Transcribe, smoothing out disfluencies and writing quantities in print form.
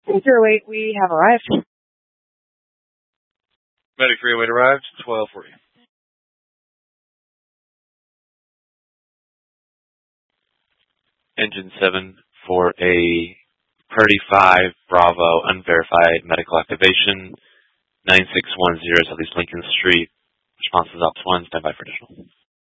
08, we have arrived. Medic 308 arrived, 1240. Engine 7 for a Purdy 5 Bravo unverified medical activation, 9610 Southeast Lincoln Street. Response is up to 1, stand by for additional.